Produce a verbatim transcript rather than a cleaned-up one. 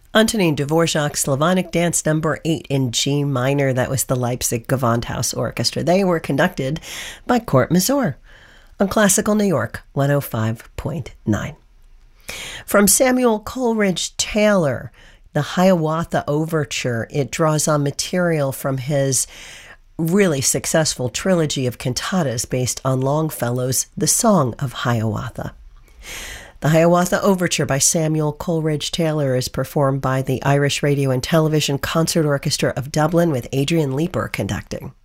Antonin Dvorak's Slavonic Dance Number eight in G minor. That was the Leipzig Gewandhaus Orchestra. They were conducted by Court Mazur on Classical New York one oh five point nine. From Samuel Coleridge Taylor, the Hiawatha Overture. It draws on material from his really successful trilogy of cantatas based on Longfellow's The Song of Hiawatha. The Hiawatha Overture by Samuel Coleridge Taylor is performed by the Irish Radio and Television Concert Orchestra of Dublin with Adrian Leeper conducting.